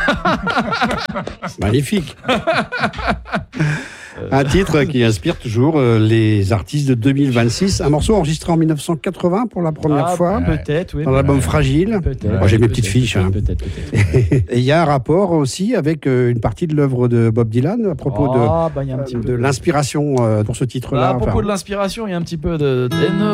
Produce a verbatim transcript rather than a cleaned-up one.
Magnifique. Un titre qui inspire toujours euh, les artistes de deux mille vingt-six. Un morceau enregistré en mille neuf cent quatre-vingts pour la première Ah, fois. Peut-être, oui. Dans l'album Fragile. Peut-être. Moi, j'ai mes peut-être, petites fiches. Peut-être, hein. peut-être, peut-être. Et il y a un rapport aussi avec euh, une partie de l'œuvre de Bob Dylan à propos Ah, bah, il y a un de, petit de peu. l'inspiration euh, pour ce titre-là. Bah, à propos Enfin, de l'inspiration, il y a un petit peu de. de-